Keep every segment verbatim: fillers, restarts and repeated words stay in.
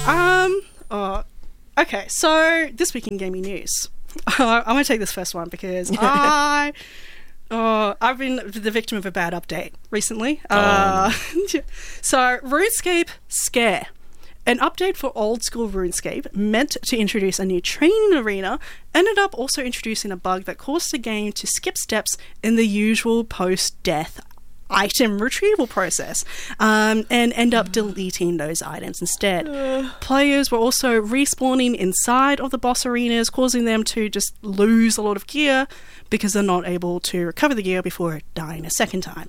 Um. Oh, okay. So this week in gaming news, I'm going to take this first one because I, oh, I've been the victim of a bad update recently. Oh. Uh, so RuneScape Scare, an update for old school RuneScape meant to introduce a new training arena, ended up also introducing a bug that caused the game to skip steps in the usual post-death item retrieval process um, and end up deleting those items instead. Uh. Players were also respawning inside of the boss arenas, causing them to just lose a lot of gear because they're not able to recover the gear before dying a second time.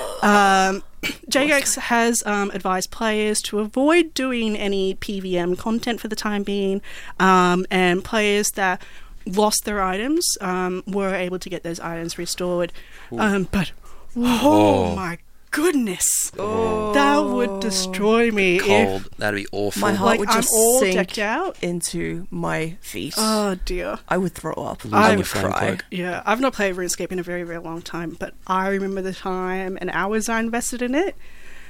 Um, Jagex has um, advised players to avoid doing any P V M content for the time being, um, and players that lost their items um, were able to get those items restored. Um, but oh, oh my goodness, oh. that would destroy me. Cold. If, That'd be awful. My heart like, would I'm just all sink decked out into my feet. Oh dear. I would throw up. I I would would cry. cloak. Yeah, I've not played RuneScape in a very, very long time, but I remember the time and hours I invested in it,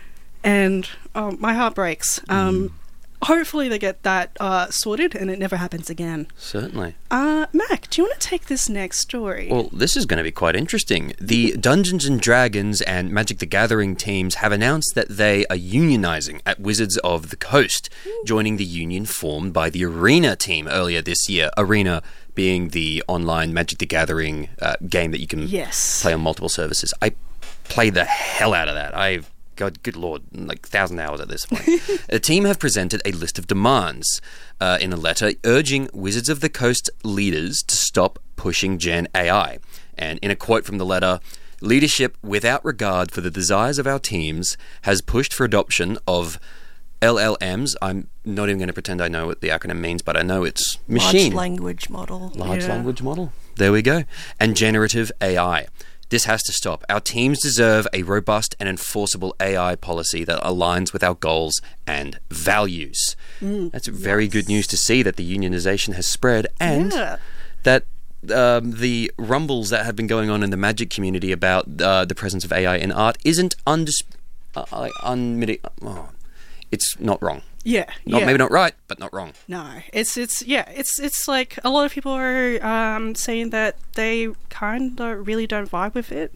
and oh, my heart breaks. Um, hopefully they get that uh, sorted and it never happens again. Certainly. Uh, Mac, do you want to take this next story? Well, this is going to be quite interesting. The Dungeons and Dragons and Magic the Gathering teams have announced that they are unionizing at Wizards of the Coast, joining the union formed by the Arena team earlier this year. Arena being the online Magic the Gathering uh, game that you can yes. play on multiple services. I play the hell out of that. I've God, good lord, like a thousand hours at this point. The team have presented a list of demands uh, in a letter urging Wizards of the Coast leaders to stop pushing Gen A I. And in a quote from the letter, leadership, without regard for the desires of our teams, has pushed for adoption of L L Ms. I'm not even going to pretend I know what the acronym means, but I know it's machine. Large language model. Large Yeah. language model. There we go. And generative A I. This has to stop. Our teams deserve a robust and enforceable A I policy that aligns with our goals and values. Mm, That's very yes. good news to see that the unionization has spread and Yeah. that um, the rumbles that have been going on in the Magic community about uh, the presence of A I in art isn't undis- uh, uh, unmiti- oh, it's not wrong. Yeah, Not yeah. maybe not right, but not wrong. No, it's it's yeah, it's it's like a lot of people are um, saying that they kind of really don't vibe with it,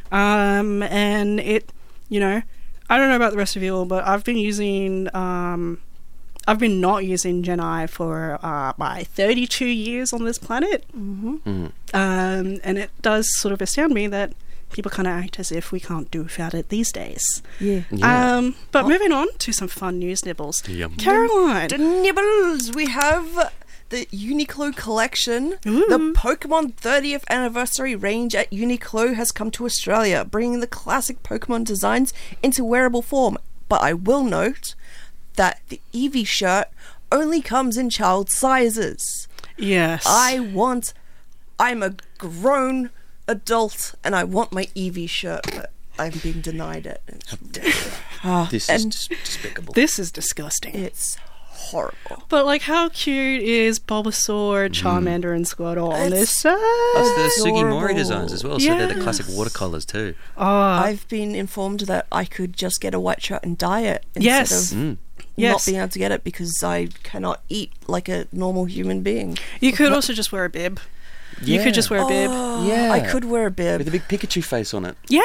um, and it, you know, I don't know about the rest of you all, but I've been using, um, I've been not using Gen I for uh, my thirty-two years on this planet, Mm-hmm. Mm. um, and it does sort of astound me that people kind of act as if we can't do without it these days. Yeah. Yeah. Um, but Oh. moving on to some fun news nibbles. Yum. Caroline. The nibbles! We have the Uniqlo collection. Ooh. The Pokemon thirtieth anniversary range at Uniqlo has come to Australia, bringing the classic Pokemon designs into wearable form. But I will note that the Eevee shirt only comes in child sizes. Yes. I want... I'm a grown adult and I want my Eevee shirt, but I'm being denied it. Ah, This is and dis- despicable. This is disgusting. it's horrible. But, like, how cute is Bulbasaur, Charmander, and Squirtle on It's this set? That's the Sugimori adorable. designs as well, so they're the Yes. classic watercolors too. Oh, I've been informed that I could just get a white shirt and dye it instead Yes. of Mm. Yes. not being able to get it because I cannot eat like a normal human being. you could also just wear a bib. You Yeah. could just wear a bib. Oh, Yeah. I could wear a bib. With a big Pikachu face on it. Yeah!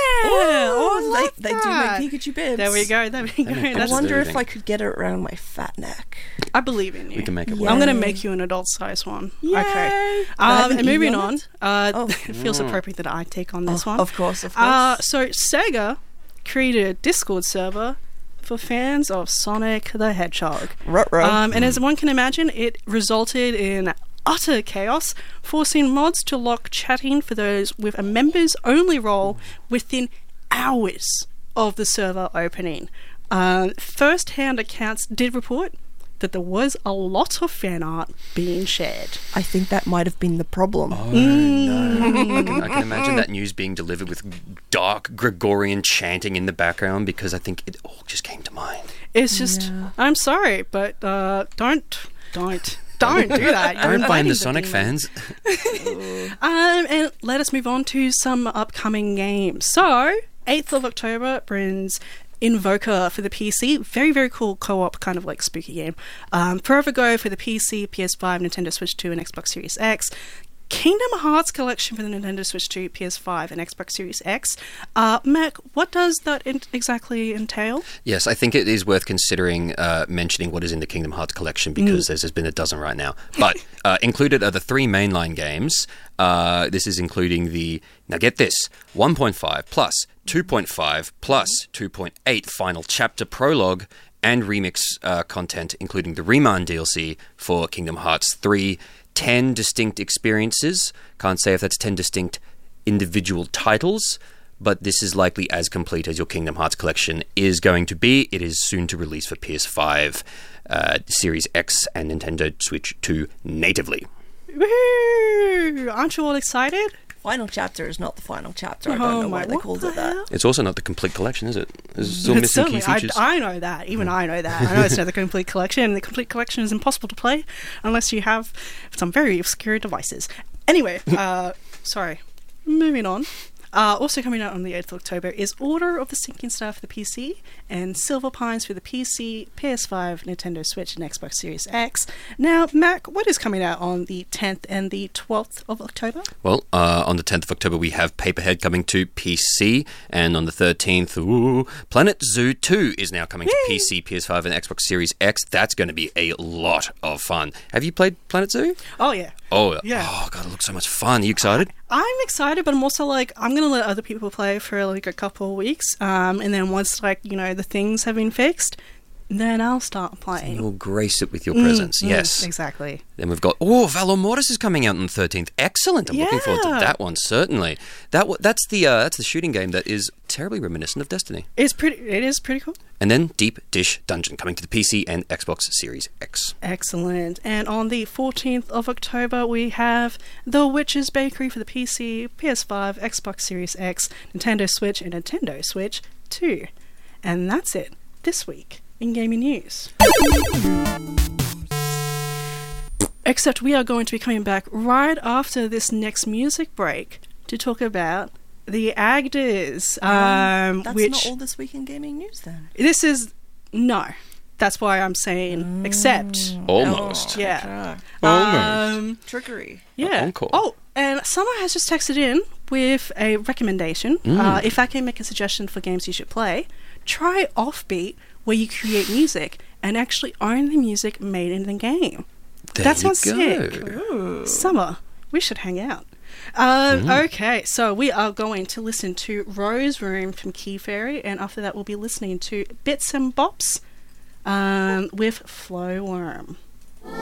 Oh, I love they, they do that. make Pikachu bibs. There we go, there we go. make I That's, wonder if everything. I could get it around my fat neck. I believe in you. We can make it Yeah. work. I'm going to make you an adult size one. Yay. Okay. I have Um, an and moving Eevee on, it? uh, Oh. it feels appropriate that I take on this Oh, one. Of course, of course. Uh, so Sega created a Discord server for fans of Sonic the Hedgehog. Ruh-roh. Um, and as one can imagine, it resulted in utter chaos, forcing mods to lock chatting for those with a members-only role within hours of the server opening. Um, first-hand accounts did report that there was a lot of fan art being shared. I think that might have been the problem. Oh no! I can, I can imagine that news being delivered with dark Gregorian chanting in the background because I think it all just came to mind. It's just, Yeah. I'm sorry, but uh, don't, don't, don't do that. You're Don't blame inviting the Sonic demon. fans. Um, and let us move on to some upcoming games. So, eighth of October brings Invoker for the P C. Very, very cool co-op kind of like spooky game. Um, Forever Go for the P C, P S five, Nintendo Switch two, and Xbox Series X. Kingdom Hearts Collection for the Nintendo Switch two, P S five, and Xbox Series X. Uh, Mac, what does that in- exactly entail? Yes, I think it is worth considering uh, mentioning what is in the Kingdom Hearts collection because mm. there's, there's been a dozen right now. But uh, included are the three mainline games. Uh, this is including the, now get this, one point five plus two point five plus two point eight final chapter prologue and remix uh, content, including the Remand D L C for Kingdom Hearts three. ten distinct experiences. Can't say if that's ten distinct individual titles, but this is likely as complete as your Kingdom Hearts collection is going to be. It is soon to release for P S five, uh, Series X, and Nintendo Switch two natively. Woohoo! Aren't you all excited? Final chapter is not the final chapter. I don't Oh know my- why they what called the it that. hell? It's also not the complete collection, is it? There's still It's missing key certainly- features. I, I know that. Even I know that. I know it's not the complete collection. The complete collection is impossible to play unless you have some very obscure devices. Anyway, uh, sorry. Moving on. Uh, also coming out on the eighth of October is Order of the Sinking Star for the P C and Silver Pines for the P C, P S five, Nintendo Switch, and Xbox Series X. Now, Mac, what is coming out on the tenth and the twelfth of October? Well, uh, on the tenth of October, we have Paperhead coming to P C, and on the thirteenth, ooh, Planet Zoo two is now coming to P C, P S five, and Xbox Series X. That's going to be a lot of fun. Have you played Planet Zoo? Oh, yeah. Oh, Yeah. oh God, it looks so much fun. Are you excited? I'm excited, but I'm also like, I'm going to let other people play for like a couple of weeks. Um, and then once, like, you know, the things have been fixed, then I'll start playing. You'll grace it with your presence, Mm, mm, yes. exactly. Then we've got, oh, Valor Mortis is coming out on the thirteenth. Excellent. I'm looking forward to Yeah. that one, certainly. That w- That's the uh, that's the shooting game that is terribly reminiscent of Destiny. It's pretty. It is pretty cool. And then Deep Dish Dungeon coming to the P C and Xbox Series X. Excellent. And on the fourteenth of October, we have The Witch's Bakery for the P C, P S five, Xbox Series X, Nintendo Switch, and Nintendo Switch two. And that's it this week in gaming news. Except we are going to be coming back right after this next music break to talk about the Agders. Um, That's which not all this week in gaming news then. this is no. That's why I'm saying except. Almost. Yeah. Almost. Um, Trickery. yeah. Encore. Oh, and Summer has just texted in with a recommendation. Uh, if I can make a suggestion for games you should play, try Offbeat, where you create music and actually own the music made in the game. There That you sounds go. sick. Summer, we should hang out. Um, Okay, so we are going to listen to Rose Room from Key Fairy, and after that we'll be listening to Bits and Bops um, with Flowworm.